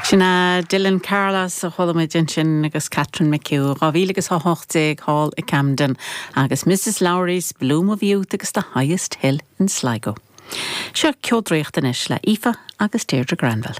Sinna Dylan Carlas a cholamid sin agus Catherine McHugh Ravílagus a hochtaigh hall I Camden agus Mrs. Lowry's Bloom of Youth agus the highest hill in Sligo. Seo ceodréachtanis le Aoife agus Deirdre Granville.